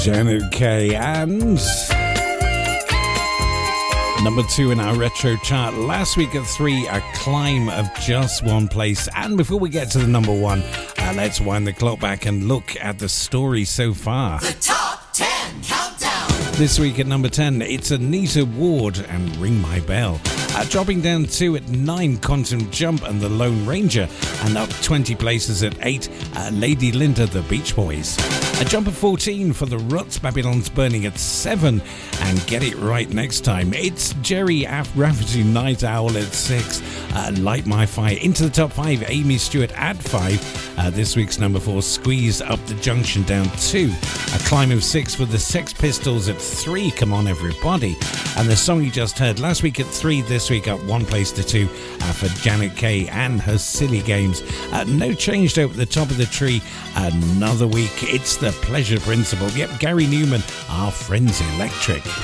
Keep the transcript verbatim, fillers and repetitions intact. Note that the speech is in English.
Janet Kay and number two in our retro chart. Last week at three, a climb of just one place. And before we get to the number one, uh, let's wind the clock back and look at the story so far. The Top ten Countdown. This week at number ten, it's Anita Ward and Ring My Bell. Uh, dropping down two at nine, Quantum Jump and The Lone Ranger. And up twenty places at eight, uh, Lady Linda, The Beach Boys. A jump of fourteen for The Ruts, Babylon's Burning at seven. And get it right next time, it's Jerry Af- Rafferty, Night Owl at six. Uh, Light My Fire into the top five, Amy Stewart at five. Uh, this week's number four, Squeeze Up the Junction, down two. A climb of six for the Sex Pistols at three, Come On Everybody. And the song you just heard last week at three, this week up one place to two uh, for Janet Kay and her Silly Games. Uh, no change though at the top of the tree. Another week, it's the Pleasure Principle. Yep, Gary Newman, Our Friends Electric.